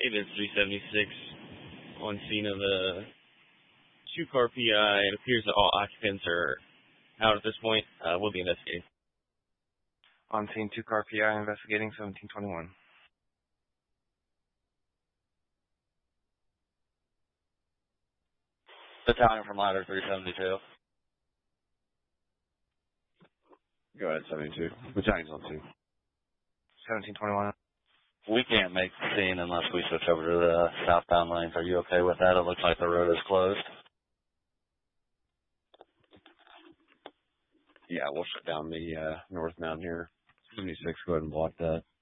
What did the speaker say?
Evans 376 on scene of a two-car PI. It appears that all occupants are out at this point. We'll be investigating. On scene, two-car PI investigating 1721. Battalion from ladder 372. Go ahead, 72. Battalion's on scene. 1721. We can't make the scene unless we switch over to the southbound lanes. Are you okay with that? It looks like the road is closed. Yeah, we'll shut down the northbound here. 76, go ahead and block that.